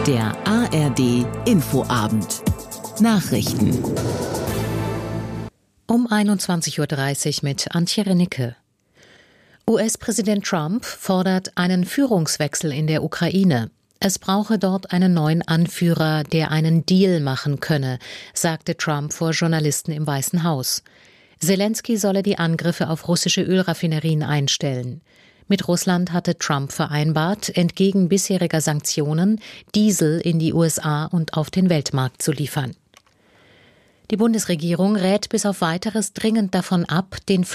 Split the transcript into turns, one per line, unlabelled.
Der ARD Infoabend. Nachrichten.
Um 21.30 Uhr mit Antje Rennicke. US-Präsident Trump fordert einen Führungswechsel in der Ukraine. Es brauche dort einen neuen Anführer, der einen Deal machen könne, sagte Trump vor Journalisten im Weißen Haus. Selenskyj solle die Angriffe auf russische Ölraffinerien einstellen. Mit Russland hatte Trump vereinbart, entgegen bisheriger Sanktionen Diesel in die USA und auf den Weltmarkt zu liefern. Die Bundesregierung rät bis auf Weiteres dringend davon ab, den